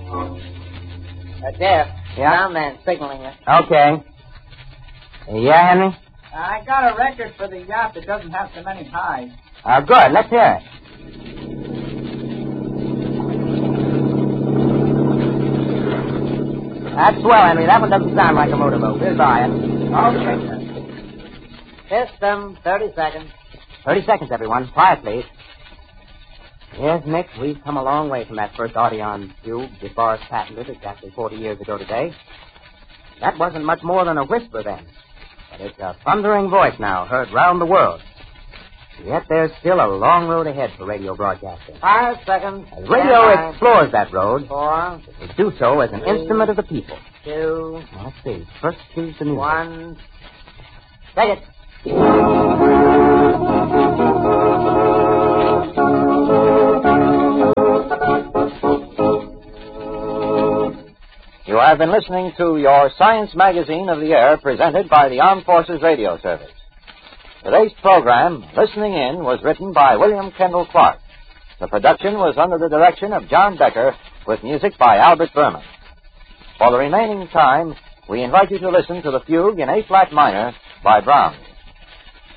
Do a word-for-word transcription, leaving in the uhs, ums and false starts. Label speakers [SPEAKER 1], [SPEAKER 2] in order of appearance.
[SPEAKER 1] Uh, Jeff.
[SPEAKER 2] Yeah?
[SPEAKER 1] Down man signaling you.
[SPEAKER 2] Okay. Yeah, Henry?
[SPEAKER 3] I got a record for the yacht that doesn't have so many highs.
[SPEAKER 2] Uh, good. Let's hear it. That's swell, Henry. That one doesn't sound like a motorboat. We'll buy it.
[SPEAKER 3] Okay.
[SPEAKER 1] System, thirty seconds.
[SPEAKER 2] Thirty seconds, everyone. Quiet, please. Yes, Nick, we've come a long way from that first Audion tube DeForest patented exactly forty years ago today. That wasn't much more than a whisper then. But it's a thundering voice now, heard round the world. Yet there's still a long road ahead for radio broadcasting.
[SPEAKER 1] Five seconds.
[SPEAKER 2] As radio
[SPEAKER 1] Five,
[SPEAKER 2] explores that road,
[SPEAKER 1] Four.
[SPEAKER 2] it will do so as an
[SPEAKER 1] Three,
[SPEAKER 2] instrument of the people.
[SPEAKER 1] Two.
[SPEAKER 2] Now, let's see. First choose the music.
[SPEAKER 1] One. Take it.
[SPEAKER 4] You have been listening to your Science Magazine of the Air, presented by the Armed Forces Radio Service. Today's program, Listening In, was written by William Kendall Clark. The production was under the direction of John Becker, with music by Albert Berman. For the remaining time, we invite you to listen to the fugue in A-flat minor by Brahms.